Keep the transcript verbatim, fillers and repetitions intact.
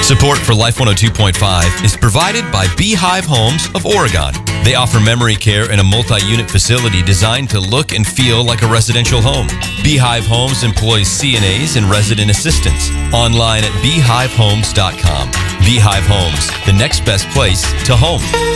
Support for Life one oh two point five is provided by Beehive Homes of Oregon. They offer memory care in a multi-unit facility designed to look and feel like a residential home. Beehive Homes employs C N As and resident assistants. Online at beehive homes dot com. Beehive Homes, the next best place to home.